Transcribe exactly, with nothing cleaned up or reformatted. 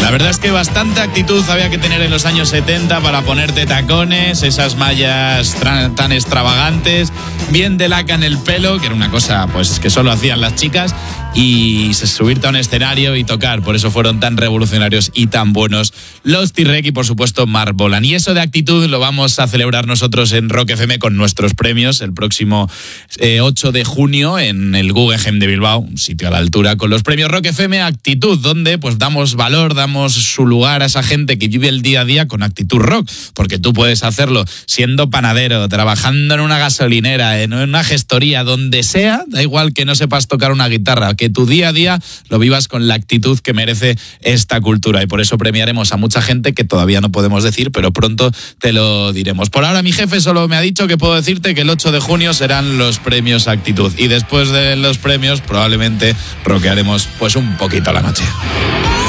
La verdad es que bastante actitud había que tener en los años setenta para ponerte tacones, esas mallas tan extravagantes, bien de laca en el pelo, que era una cosa pues que solo hacían las chicas, y subirte a un escenario y tocar. Por eso fueron tan revolucionarios y tan buenos los T-Rex y, por supuesto, Marc Bolan. Y eso de actitud lo vamos a celebrar nosotros en Rock F M con nuestros premios el próximo eh, ocho de junio en el Guggenheim de Bilbao, un sitio a la altura, con los premios Rock F M Actitud, donde pues damos valor, damos su lugar a esa gente que vive el día a día con actitud rock, porque tú puedes hacerlo siendo panadero, trabajando en una gasolinera, en una gestoría, donde sea, da igual que no sepas tocar una guitarra, que tu día a día lo vivas con la actitud que merece esta cultura, y por eso premiaremos a mucha gente que todavía no podemos decir, pero pronto te lo diremos. Por ahora mi jefe solo me ha dicho que puedo decirte que el ocho de junio serán los premios Actitud, y después de los premios probablemente rockearemos pues un poquito a la noche.